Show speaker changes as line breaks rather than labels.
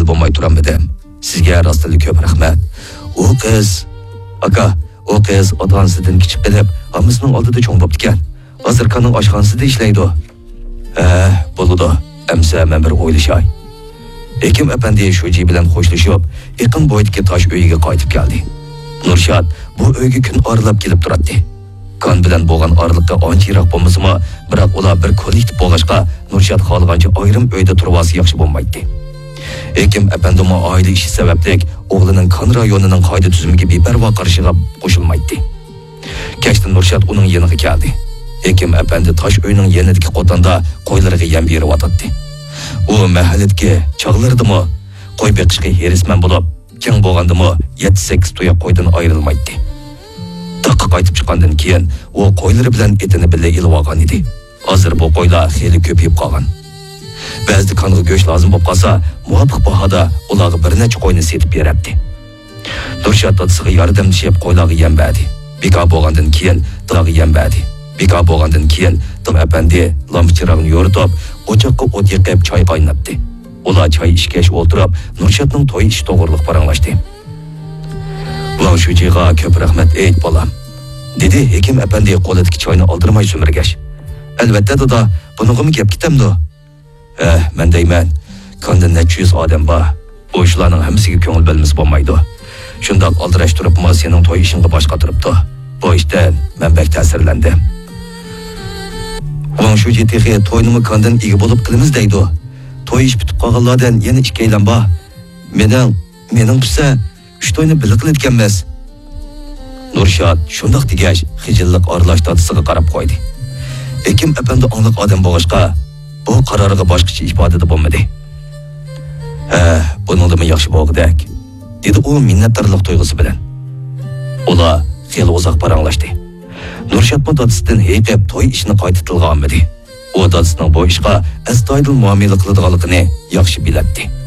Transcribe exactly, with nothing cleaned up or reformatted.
bo'lmay turamdim. Sizga rostli ko'p rahmat. U qiz, aka, u qiz ota-onasidan kichik qilib, amisining oldida cho'ng bo'pti ekan. Hozir qanning oshxonasida ishlaydi. Eh, bo'ldi. Amsa men bir o'ylashay. Ekim apandi sho'ji bilan xo'shlashib, yaqin bo'ydagi tosh uyiga qaytib keldi. Nurshad bu uyga kun oralab kelib turadi. Kan bilan bo'lgan oraliqqa ancha yiroq bo'lmasa-mu, biroq ular bir kollektiv bo'lg'achqa Nurshad xohlagancha ayrim uyda turvasi yaxshi bo'lmaydi. Ekim apandimi oila ishi sababli o'g'lining kan rayonining qoida tuzimiga beparvo qarshiga qo'shilmaydi. Kechda Nurshad uning yoniga keldi. Ekim apandi tosh uyning yanidagi qo'tonda qo'ylariga yem berib o'tadi. U mahalladagi chog'lardimi qo'y beqishga herisman bo'lib, keng bo'lgandimi yetti sakkiz to'ya qo'ydan ayrilmaydi. Taqqa qaytib chiqqandan keyin u qo'ylari bilan etini birga ilib olgan edi. Hozir bu qo'ylar xeyli ko'payib qolgan. Ba'zi qonga go'sht lozim bo'lib qolsa, muvofiq bahada ularga bir necha qo'yni setib beradi. Nurshad otasiga yordamlashib qo'ylarga yem berdi. Beka bo'lgandan keyin tog'iga yem berdi. Beka bo'lgandan keyin Tom apandi lampichirog'ini yoritib, o'choqqa o't yoqib choy qaynatdi. Ular choy ishkash o'tirib, Nurshadning to'y ishi to'g'riliq paranglashdi. "Ular sho'jiga ko'p rahmat ayt bolam", dedi Hekim apandi qo'lidagi choyni oldirmay so'mirgash. "Albatta dada, bunig'imi gap ketamdi?" "Eh, men deyman, konda necha yuz odam bor. Bu ishlarning hammasiga ko'ngil bo'lmasa bo'lmaydi. Shundoq oldirash turib, men sening to'y ishingga boshqa turibdi. Bu ishdan men bek ta'sirlandim. Ular sho'ji texi to'ynimi kondan ega bo'lib qilamiz deydi. To'y ish bitib qolganlardan yana ikki aylan bor. Mening, mening bo'lsa uch to'yni birga qilayotganmiz." Nurshad shundoq degash, xijillik oralash tatisiga qarab qo'ydi. Ekim apandi aniq odam bo'lg'ishqa bu qaroriga boshqacha ifodada bo'lmadi. "Ha, buningdimi yaxshi bo'lg'dak", dedi u minnatdorlik tuyg'usi bilan. Ular xeyli uzoq paranglashdi. Nurshad dadasidan heyqib to'y ishini qayta tilga olmadi. U dadasining bu ishga astoydil muomala qiladiganligini yaxshi biladi.